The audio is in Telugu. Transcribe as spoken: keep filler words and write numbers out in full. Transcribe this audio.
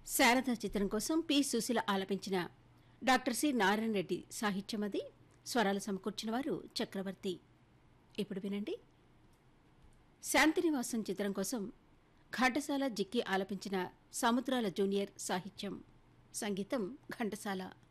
శారద చిత్రం కోసం పి సుశీల ఆలపించిన డాక్టర్ సి నారాయణ రెడ్డి సాహిత్యం అది. స్వరాలు సమకూర్చిన వారు చక్రవర్తి. ఇప్పుడు వినండి. శాంతినివాసం చిత్రం కోసం ఘంటసాల జిక్కి ఆలపించిన సముద్రాల జూనియర్ సాహిత్యం, సంగీతం ఘంటసాల.